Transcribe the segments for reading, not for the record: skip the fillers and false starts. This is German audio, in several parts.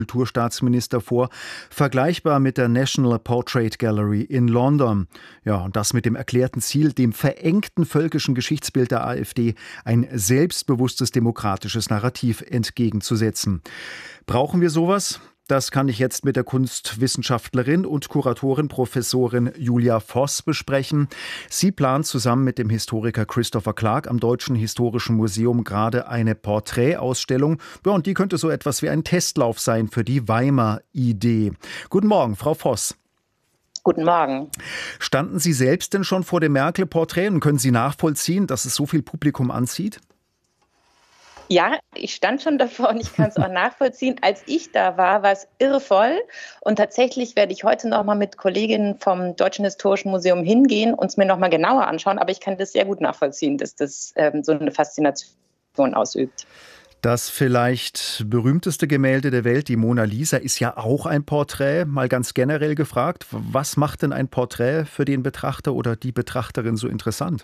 Kulturstaatsminister vor, vergleichbar mit der National Portrait Gallery in London. Ja, und das mit dem erklärten Ziel, dem verengten völkischen Geschichtsbild der AfD ein selbstbewusstes demokratisches Narrativ entgegenzusetzen. Brauchen wir sowas? Das kann ich jetzt mit der Kunstwissenschaftlerin und Kuratorin Professorin Julia Voss besprechen. Sie plant zusammen mit dem Historiker Christopher Clark am Deutschen Historischen Museum gerade eine Porträtausstellung. Ja, und die könnte so etwas wie ein Testlauf sein für die Weimar-Idee. Guten Morgen, Frau Voss. Guten Morgen. Standen Sie selbst denn schon vor dem Merkel-Porträt und können Sie nachvollziehen, dass es so viel Publikum anzieht? Ja, ich stand schon davor und ich kann es auch nachvollziehen. Als ich da war, war es irrevoll. Und tatsächlich werde ich heute noch mal mit Kolleginnen vom Deutschen Historischen Museum hingehen und es mir noch mal genauer anschauen. Aber ich kann das sehr gut nachvollziehen, dass das so eine Faszination ausübt. Das vielleicht berühmteste Gemälde der Welt, die Mona Lisa, ist ja auch ein Porträt. Mal ganz generell gefragt, was macht denn ein Porträt für den Betrachter oder die Betrachterin so interessant?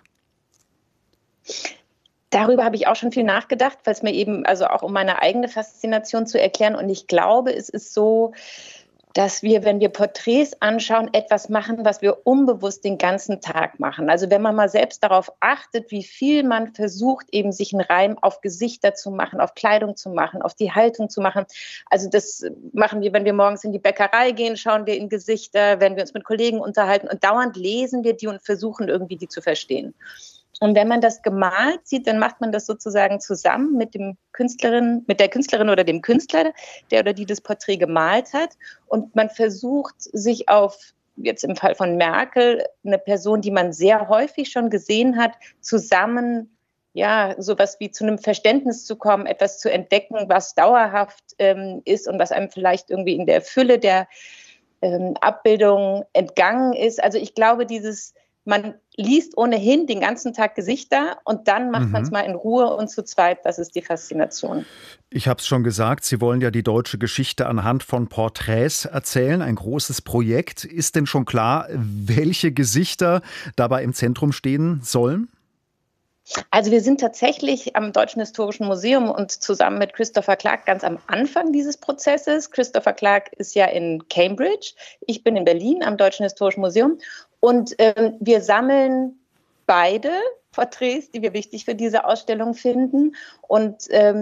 Darüber habe ich auch schon viel nachgedacht, weil es mir eben, also auch um meine eigene Faszination zu erklären. Und ich glaube, es ist so, dass wir, wenn wir Porträts anschauen, etwas machen, was wir unbewusst den ganzen Tag machen. Also wenn man mal selbst darauf achtet, wie viel man versucht, eben sich einen Reim auf Gesichter zu machen, auf Kleidung zu machen, auf die Haltung zu machen. Also das machen wir, wenn wir morgens in die Bäckerei gehen, schauen wir in Gesichter, wenn wir uns mit Kollegen unterhalten und dauernd lesen wir die und versuchen irgendwie die zu verstehen. Und wenn man das gemalt sieht, dann macht man das sozusagen zusammen mit der Künstlerin oder dem Künstler, der oder die das Porträt gemalt hat. Und man versucht sich auf, jetzt im Fall von Merkel, eine Person, die man sehr häufig schon gesehen hat, zusammen, ja, sowas wie zu einem Verständnis zu kommen, etwas zu entdecken, was dauerhaft ist und was einem vielleicht irgendwie in der Fülle der Abbildung entgangen ist. Also ich glaube, man liest ohnehin den ganzen Tag Gesichter und dann macht man es mal in Ruhe und zu zweit. Das ist die Faszination. Ich habe es schon gesagt, Sie wollen ja die deutsche Geschichte anhand von Porträts erzählen. Ein großes Projekt. Ist denn schon klar, welche Gesichter dabei im Zentrum stehen sollen? Also wir sind tatsächlich am Deutschen Historischen Museum und zusammen mit Christopher Clark ganz am Anfang dieses Prozesses. Christopher Clark ist ja in Cambridge. Ich bin in Berlin am Deutschen Historischen Museum. Und wir sammeln beide Porträts, die wir wichtig für diese Ausstellung finden und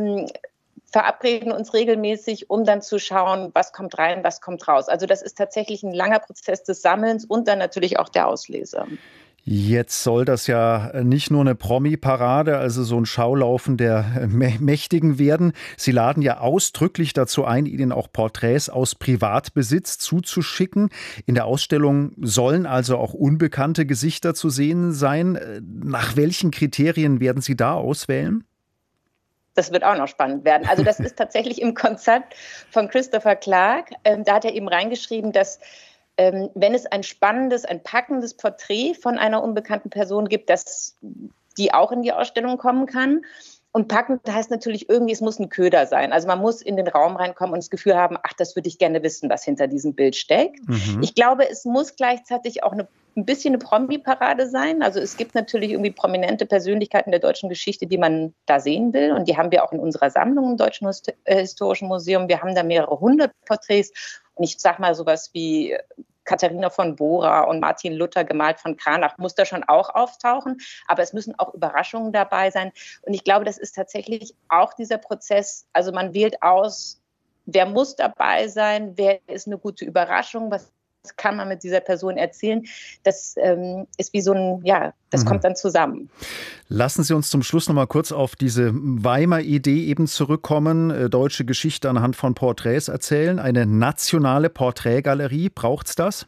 verabreden uns regelmäßig, um dann zu schauen, was kommt rein, was kommt raus. Also das ist tatsächlich ein langer Prozess des Sammelns und dann natürlich auch der Auslese. Jetzt soll das ja nicht nur eine Promi-Parade, also so ein Schaulaufen der Mächtigen werden. Sie laden ja ausdrücklich dazu ein, Ihnen auch Porträts aus Privatbesitz zuzuschicken. In der Ausstellung sollen also auch unbekannte Gesichter zu sehen sein. Nach welchen Kriterien werden Sie da auswählen? Das wird auch noch spannend werden. Also das ist tatsächlich im Konzept von Christopher Clark. Da hat er eben reingeschrieben, dass wenn es ein spannendes, ein packendes Porträt von einer unbekannten Person gibt, dass die auch in die Ausstellung kommen kann. Und packend heißt natürlich irgendwie, es muss ein Köder sein. Also man muss in den Raum reinkommen und das Gefühl haben, ach, das würde ich gerne wissen, was hinter diesem Bild steckt. Ich glaube, es muss gleichzeitig auch ein bisschen eine Promi-Parade sein. Also es gibt natürlich irgendwie prominente Persönlichkeiten der deutschen Geschichte, die man da sehen will. Und die haben wir auch in unserer Sammlung im Deutschen Historischen Museum. Wir haben da mehrere hundert Porträts. Und ich sag mal sowas wie Katharina von Bora und Martin Luther gemalt von Kranach muss da schon auch auftauchen. Aber es müssen auch Überraschungen dabei sein. Und ich glaube, das ist tatsächlich auch dieser Prozess. Also man wählt aus, wer muss dabei sein, wer ist eine gute Überraschung, was kann man mit dieser Person erzählen. Das ist wie so ein, ja, das kommt dann zusammen. Lassen Sie uns zum Schluss noch mal kurz auf diese Weimar-Idee eben zurückkommen. Deutsche Geschichte anhand von Porträts erzählen. Eine nationale Porträtgalerie, braucht's das?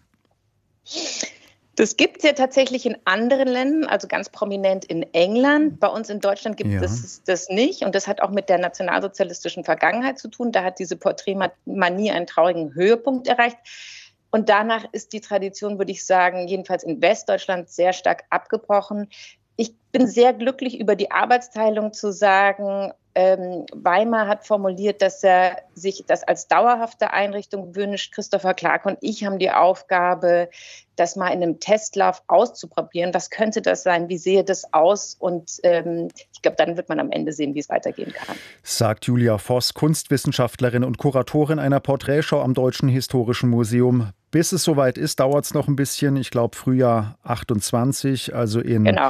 Das gibt es ja tatsächlich in anderen Ländern, also ganz prominent in England. Bei uns in Deutschland gibt es das nicht. Und das hat auch mit der nationalsozialistischen Vergangenheit zu tun. Da hat diese Porträtmanie einen traurigen Höhepunkt erreicht. Und danach ist die Tradition, würde ich sagen, jedenfalls in Westdeutschland sehr stark abgebrochen. Ich bin bin sehr glücklich über die Arbeitsteilung zu sagen, Weimar hat formuliert, dass er sich das als dauerhafte Einrichtung wünscht. Christopher Clark und ich haben die Aufgabe, das mal in einem Testlauf auszuprobieren. Was könnte das sein? Wie sehe das aus? Und ich glaube, dann wird man am Ende sehen, wie es weitergehen kann. Sagt Julia Voss, Kunstwissenschaftlerin und Kuratorin einer Porträtschau am Deutschen Historischen Museum. Bis es soweit ist, dauert es noch ein bisschen. Ich glaube, Frühjahr 28, also Genau.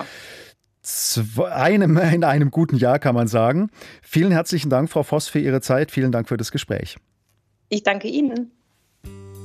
in einem guten Jahr, kann man sagen. Vielen herzlichen Dank, Frau Voss, für Ihre Zeit. Vielen Dank für das Gespräch. Ich danke Ihnen.